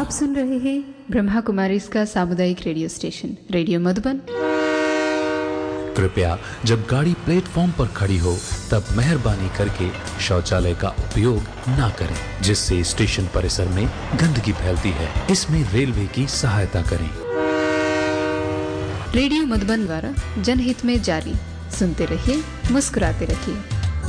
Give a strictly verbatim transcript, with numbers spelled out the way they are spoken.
आप सुन रहे हैं ब्रह्मा कुमारी इसका सामुदायिक रेडियो स्टेशन रेडियो मधुबन। कृपया जब गाड़ी प्लेटफॉर्म पर खड़ी हो तब मेहरबानी करके शौचालय का उपयोग ना करें, जिससे स्टेशन परिसर में गंदगी फैलती है। इसमें रेलवे की सहायता करें। रेडियो मधुबन द्वारा जनहित में जारी। सुनते रहिए, मुस्कुराते रहिए।